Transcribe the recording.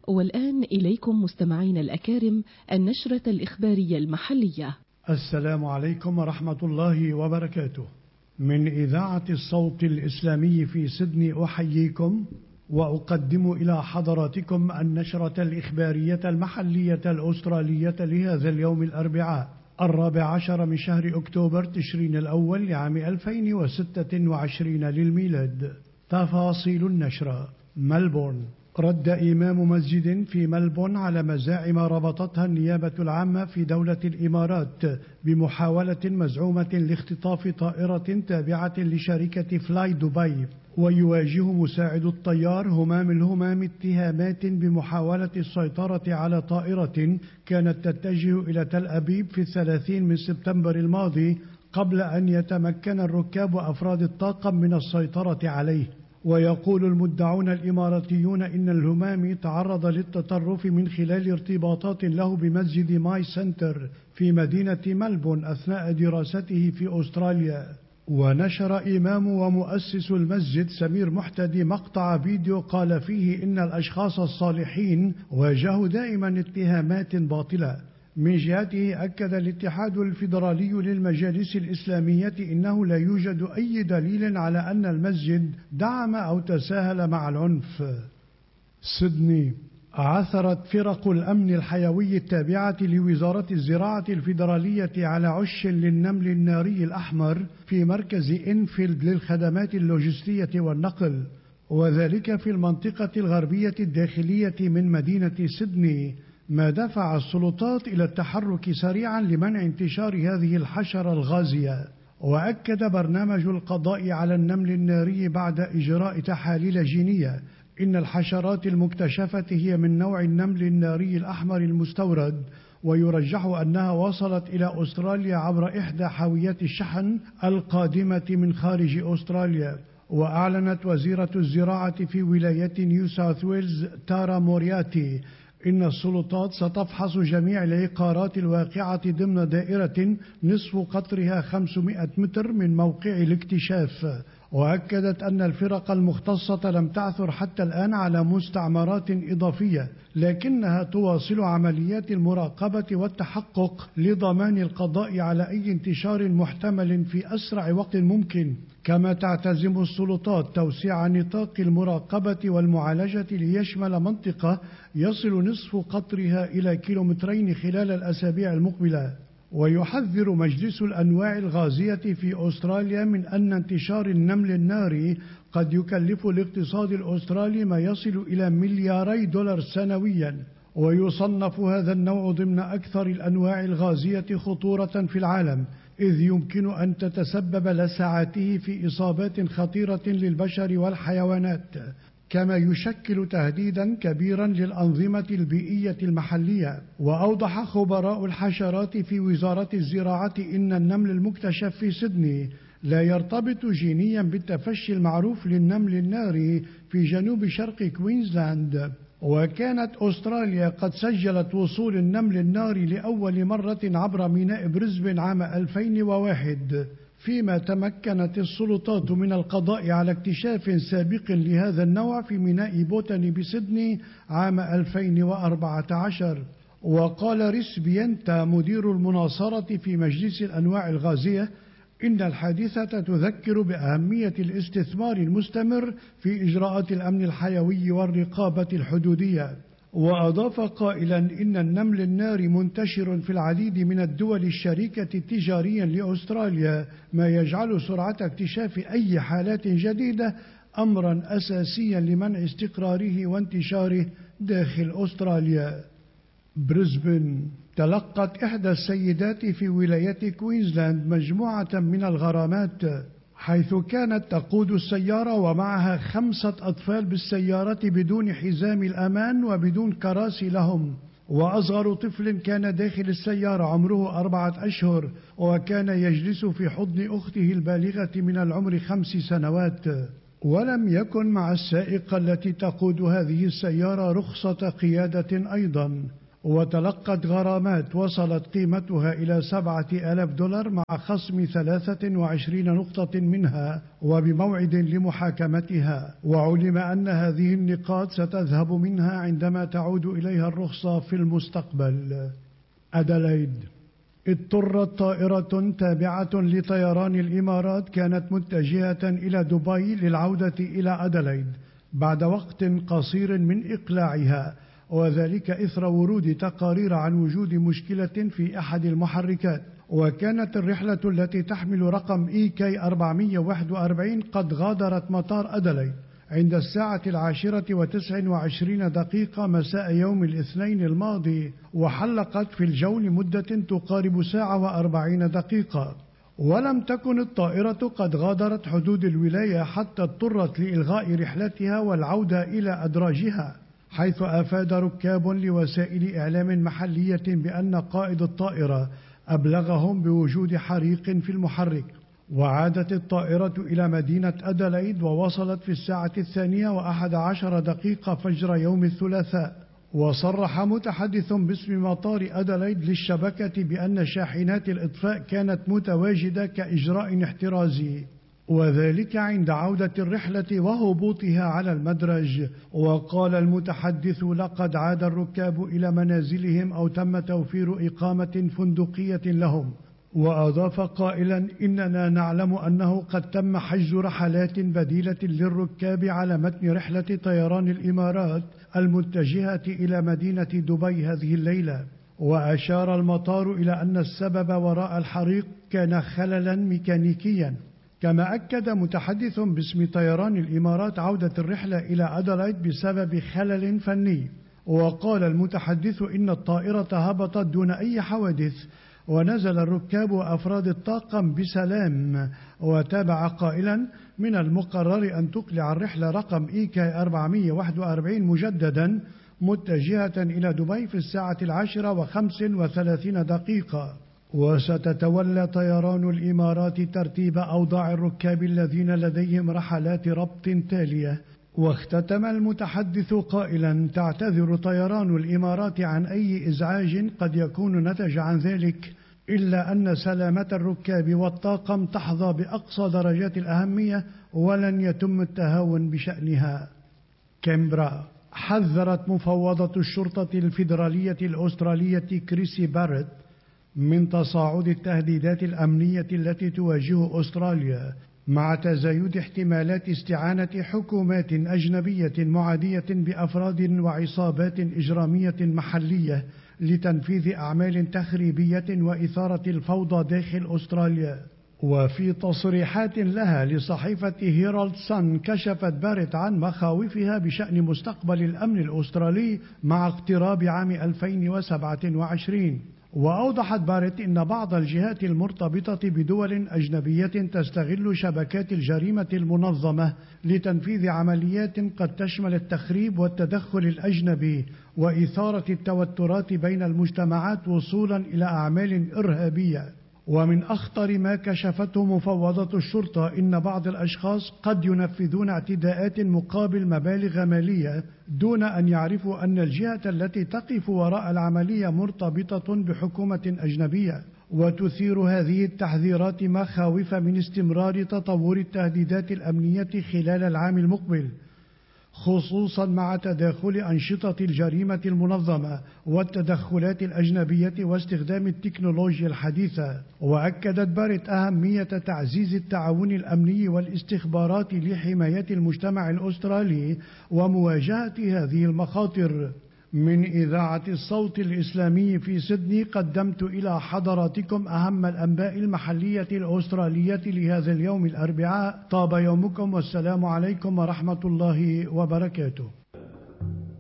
والآن إليكم مستمعين الأكارم النشرة الإخبارية المحلية. السلام عليكم ورحمة الله وبركاته. من إذاعة الصوت الإسلامي في سيدني أحييكم وأقدم إلى حضراتكم النشرة الإخبارية المحلية الأسترالية لهذا اليوم الأربعاء 14 من شهر أكتوبر تشرين الأول لعام 2026 للميلاد. تفاصيل النشرة. ملبورن. رد إمام مسجد في ملبورن على مزاعم ربطتها النيابة العامة في دولة الإمارات بمحاولة مزعومة لاختطاف طائرة تابعة لشركة فلاي دبي، ويواجه مساعد الطيار همام الهمام اتهامات بمحاولة السيطرة على طائرة كانت تتجه إلى تل أبيب في 30 من سبتمبر الماضي قبل أن يتمكن الركاب وأفراد الطاقم من السيطرة عليه. ويقول المدعون الإماراتيون إن الهمامي تعرض للتطرف من خلال ارتباطات له بمسجد ماي سنتر في مدينة ملبون أثناء دراسته في أستراليا. ونشر إمام ومؤسس المسجد سمير محتدي مقطع فيديو قال فيه إن الأشخاص الصالحين واجهوا دائما اتهامات باطلة. من جهته أكد الاتحاد الفيدرالي للمجالس الإسلامية إنه لا يوجد أي دليل على أن المسجد دعم أو تساهل مع العنف. سيدني. عثرت فرق الأمن الحيوي التابعة لوزارة الزراعة الفيدرالية على عش للنمل الناري الأحمر في مركز إنفيلد للخدمات اللوجستية والنقل، وذلك في المنطقة الغربية الداخلية من مدينة سيدني، ما دفع السلطات إلى التحرك سريعا لمنع انتشار هذه الحشرة الغازية. وأكد برنامج القضاء على النمل الناري بعد إجراء تحاليل جينية إن الحشرات المكتشفة هي من نوع النمل الناري الأحمر المستورد، ويرجح أنها وصلت إلى أستراليا عبر إحدى حاويات الشحن القادمة من خارج أستراليا. وأعلنت وزيرة الزراعة في ولاية نيو ساوث ويلز تارا مورياتي إن السلطات ستفحص جميع العقارات الواقعة ضمن دائرة نصف قطرها 500 متر من موقع الاكتشاف. وأكدت أن الفرق المختصة لم تعثر حتى الآن على مستعمرات إضافية، لكنها تواصل عمليات المراقبة والتحقق لضمان القضاء على أي انتشار محتمل في أسرع وقت ممكن. كما تعتزم السلطات توسيع نطاق المراقبة والمعالجة ليشمل منطقة يصل نصف قطرها إلى كيلومترين خلال الأسابيع المقبلة. ويحذر مجلس الأنواع الغازية في أستراليا من أن انتشار النمل الناري قد يكلف الاقتصاد الأسترالي ما يصل إلى $2 مليار سنويا. ويصنف هذا النوع ضمن أكثر الأنواع الغازية خطورة في العالم، إذ يمكن أن تتسبب لسعته في إصابات خطيرة للبشر والحيوانات، كما يشكل تهديدا كبيرا للأنظمة البيئية المحلية. وأوضح خبراء الحشرات في وزارة الزراعة إن النمل المكتشف في سيدني لا يرتبط جينيا بالتفشي المعروف للنمل الناري في جنوب شرق كوينزلاند. وكانت أستراليا قد سجلت وصول النمل الناري لأول مرة عبر ميناء بريسبن عام 2001، فيما تمكنت السلطات من القضاء على اكتشاف سابق لهذا النوع في ميناء بوتاني بسيدني عام 2014. وقال ريس بينتا مدير المناصرة في مجلس الأنواع الغازية إن الحادثة تذكر بأهمية الاستثمار المستمر في إجراءات الأمن الحيوي والرقابة الحدودية. وأضاف قائلا إن النمل الناري منتشر في العديد من الدول الشريكة تجاريا لأستراليا، ما يجعل سرعة اكتشاف أي حالات جديدة أمرا أساسيا لمنع استقراره وانتشاره داخل أستراليا. بريسبن. تلقت إحدى السيدات في ولاية كوينزلاند مجموعة من الغرامات، حيث كانت تقود السيارة ومعها 5 أطفال بالسيارة بدون حزام الأمان وبدون كراسي لهم. وأصغر طفل كان داخل السيارة عمره 4 أشهر، وكان يجلس في حضن أخته البالغة من العمر 5 سنوات. ولم يكن مع السائقة التي تقود هذه السيارة رخصة قيادة أيضا. وتلقت غرامات وصلت قيمتها إلى $7,000 مع خصم 23 نقطة منها وبموعد لمحاكمتها. وعلم أن هذه النقاط ستذهب منها عندما تعود إليها الرخصة في المستقبل. أديلايد. اضطرت طائرة تابعة لطيران الإمارات كانت متجهة إلى دبي للعودة إلى أديلايد بعد وقت قصير من إقلاعها، وذلك إثر ورود تقارير عن وجود مشكلة في أحد المحركات. وكانت الرحلة التي تحمل رقم EK 441 قد غادرت مطار أديلايد عند 10:29 مساء يوم الاثنين الماضي، وحلقت في الجو لمدة تقارب 1:40. ولم تكن الطائرة قد غادرت حدود الولاية حتى اضطرت لإلغاء رحلتها والعودة إلى أدراجها، حيث أفاد ركاب لوسائل إعلام محلية بأن قائد الطائرة أبلغهم بوجود حريق في المحرك. وعادت الطائرة إلى مدينة أديلايد ووصلت في 2:11 فجر يوم الثلاثاء. وصرح متحدث باسم مطار أديلايد للشبكة بأن شاحنات الإطفاء كانت متواجدة كإجراء احترازي، وذلك عند عودة الرحلة وهبوطها على المدرج. وقال المتحدث: لقد عاد الركاب إلى منازلهم أو تم توفير إقامة فندقية لهم. وأضاف قائلا: إننا نعلم أنه قد تم حجز رحلات بديلة للركاب على متن رحلة طيران الإمارات المتجهة إلى مدينة دبي هذه الليلة. وأشار المطار إلى أن السبب وراء الحريق كان خللا ميكانيكيا. كما أكد متحدث باسم طيران الإمارات عودة الرحلة إلى أديلايد بسبب خلل فني. وقال المتحدث إن الطائرة هبطت دون أي حوادث، ونزل الركاب وأفراد الطاقم بسلام. وتابع قائلا: من المقرر أن تقلع الرحلة رقم EK 441 مجددا متجهة إلى دبي في 10:35. وستتولى طيران الإمارات ترتيب أوضاع الركاب الذين لديهم رحلات ربط تالية. واختتم المتحدث قائلا: تعتذر طيران الإمارات عن أي إزعاج قد يكون نتج عن ذلك، إلا أن سلامة الركاب والطاقم تحظى بأقصى درجات الأهمية ولن يتم التهاون بشأنها. كامبرا. حذرت مفوضة الشرطة الفيدرالية الأسترالية كريسي باريت من تصاعد التهديدات الأمنية التي تواجه أستراليا مع تزايد احتمالات استعانة حكومات أجنبية معادية بأفراد وعصابات إجرامية محلية لتنفيذ أعمال تخريبية وإثارة الفوضى داخل أستراليا. وفي تصريحات لها لصحيفة هيرالد سان كشفت باريت عن مخاوفها بشأن مستقبل الأمن الأسترالي مع اقتراب عام 2027. وأوضحت باريت إن بعض الجهات المرتبطة بدول أجنبية تستغل شبكات الجريمة المنظمة لتنفيذ عمليات قد تشمل التخريب والتدخل الأجنبي وإثارة التوترات بين المجتمعات وصولا إلى أعمال إرهابية. ومن أخطر ما كشفته مفوضة الشرطة إن بعض الأشخاص قد ينفذون اعتداءات مقابل مبالغ مالية دون أن يعرفوا أن الجهة التي تقف وراء العملية مرتبطة بحكومة أجنبية. وتثير هذه التحذيرات مخاوف من استمرار تطور التهديدات الأمنية خلال العام المقبل، خصوصا مع تداخل أنشطة الجريمة المنظمة والتدخلات الأجنبية واستخدام التكنولوجيا الحديثة. وأكدت باريت أهمية تعزيز التعاون الأمني والاستخباراتي لحماية المجتمع الأسترالي ومواجهة هذه المخاطر. من إذاعة الصوت الإسلامي في سيدني قدمت إلى حضراتكم أهم الأنباء المحلية الأسترالية لهذا اليوم الأربعاء. طاب يومكم والسلام عليكم ورحمة الله وبركاته.